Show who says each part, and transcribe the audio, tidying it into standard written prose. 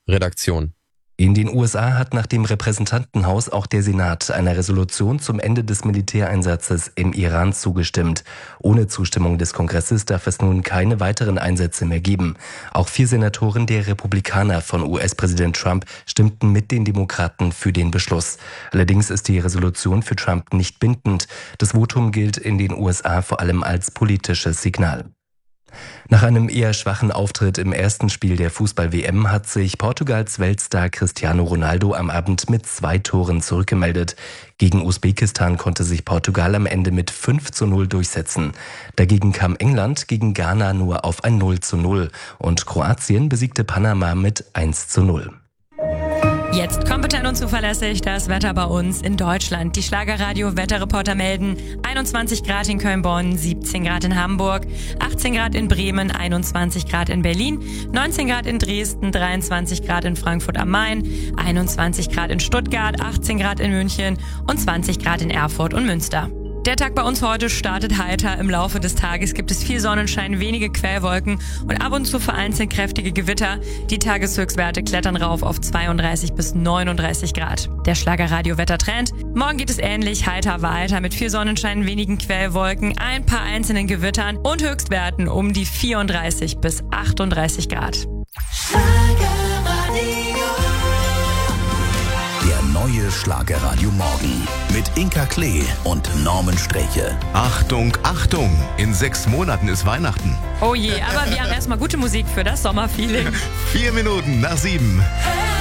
Speaker 1: Redaktion.
Speaker 2: In den USA hat nach dem Repräsentantenhaus auch der Senat einer Resolution zum Ende des Militäreinsatzes im Iran zugestimmt. Ohne Zustimmung des Kongresses darf es nun keine weiteren Einsätze mehr geben. Auch 4 Senatoren der Republikaner von US-Präsident Trump stimmten mit den Demokraten für den Beschluss. Allerdings ist die Resolution für Trump nicht bindend. Das Votum gilt in den USA vor allem als politisches Signal. Nach einem eher schwachen Auftritt im ersten Spiel der Fußball-WM hat sich Portugals Weltstar Cristiano Ronaldo am Abend mit 2 Toren zurückgemeldet. Gegen Usbekistan konnte sich Portugal am Ende mit 5:0 durchsetzen. Dagegen kam England gegen Ghana nur auf ein 0:0 und Kroatien besiegte Panama mit 1:0.
Speaker 3: Jetzt kompetent und zuverlässig das Wetter bei uns in Deutschland. Die Schlagerradio-Wetterreporter melden 21 Grad in Köln-Bonn, 17 Grad in Hamburg, 18 Grad in Bremen, 21 Grad in Berlin, 19 Grad in Dresden, 23 Grad in Frankfurt am Main, 21 Grad in Stuttgart, 18 Grad in München und 20 Grad in Erfurt und Münster. Der Tag bei uns heute startet heiter. Im Laufe des Tages gibt es viel Sonnenschein, wenige Quellwolken und ab und zu vereinzelt kräftige Gewitter. Die Tageshöchstwerte klettern rauf auf 32 bis 39 Grad. Der Schlagerradio-Wettertrend. Morgen geht es ähnlich heiter weiter mit viel Sonnenschein, wenigen Quellwolken, ein paar einzelnen Gewittern und Höchstwerten um die 34 bis 38 Grad.
Speaker 4: Der neue Schlagerradio Morgen mit Inka Klee und Norman Sträche.
Speaker 5: Achtung, Achtung, in 6 Monaten ist Weihnachten.
Speaker 3: Oh je, aber wir haben erstmal gute Musik für das Sommerfeeling.
Speaker 5: 4 Minuten nach 7.